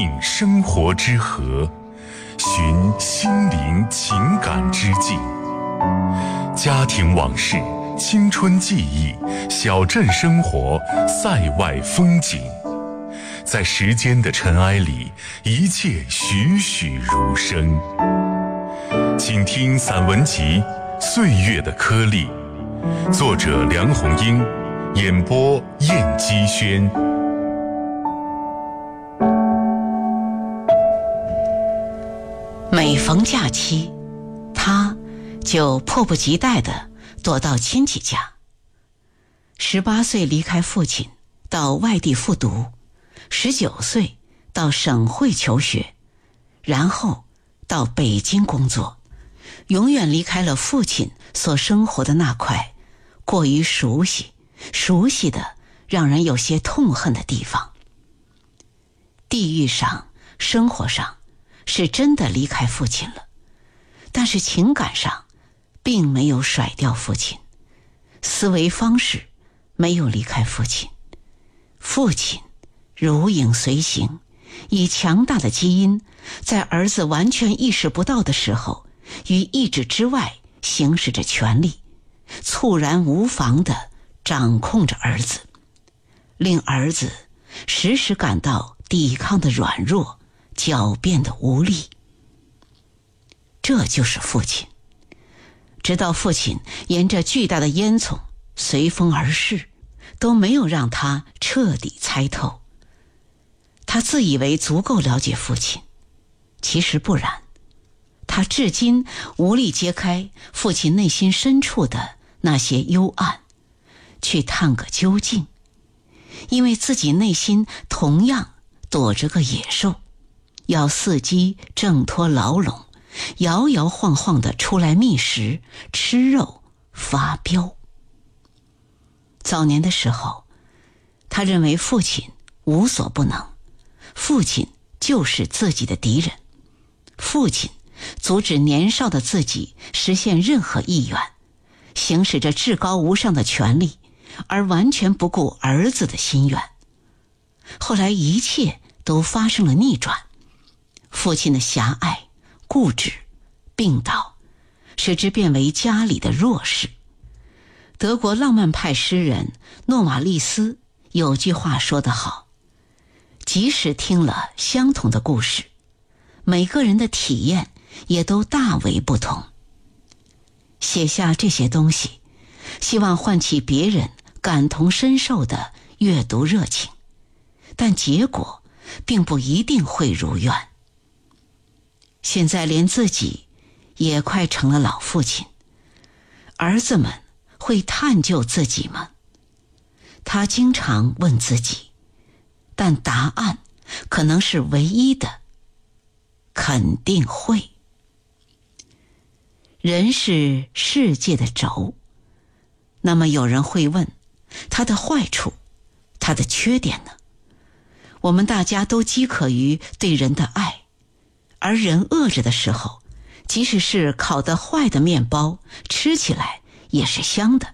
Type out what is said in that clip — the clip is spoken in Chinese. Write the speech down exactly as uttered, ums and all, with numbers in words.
命生活之河，寻心灵情感之境。家庭往事、青春记忆、小镇生活、塞外风景，在时间的尘埃里，一切栩栩如生。请听散文集《岁月的颗粒》，作者梁红英，演播燕姬轩。 每逢假期，他就迫不及待地躲到亲戚家。十八岁离开父亲，到外地复读；十九岁到省会求学，然后到北京工作，永远离开了父亲所生活的那块过于熟悉、熟悉的让人有些痛恨的地方。地域上、生活上是真的离开父亲了，但是情感上并没有甩掉父亲，思维方式没有离开父亲。父亲如影随形，以强大的基因，在儿子完全意识不到的时候，于意志之外行使着权力，猝然无防地掌控着儿子，令儿子时时感到抵抗的软弱，狡辩的无力。这就是父亲。直到父亲沿着巨大的烟囱随风而逝，都没有让他彻底猜透。他自以为足够了解父亲，其实不然。他至今无力揭开父亲内心深处的那些幽暗，去探个究竟，因为自己内心同样躲着个野兽，要伺机挣脱牢笼，摇摇晃晃地出来觅食、吃肉、发飙。早年的时候，他认为父亲无所不能，父亲就是自己的敌人，父亲阻止年少的自己实现任何意愿，行使着至高无上的权力，而完全不顾儿子的心愿。后来一切都发生了逆转，父亲的狭隘、固执、病倒，使之变为家里的弱势。德国浪漫派诗人诺瓦利斯有句话说得好，即使听了相同的故事，每个人的体验也都大为不同。写下这些东西，希望唤起别人感同身受的阅读热情，但结果并不一定会如愿。现在连自己也快成了老父亲，儿子们会探究自己吗？他经常问自己，但答案可能是唯一的，肯定会。人是世界的轴，那么有人会问，他的坏处，他的缺点呢？我们大家都饥渴于对人的爱，而人饿着的时候，即使是烤得坏的面包，吃起来也是香的。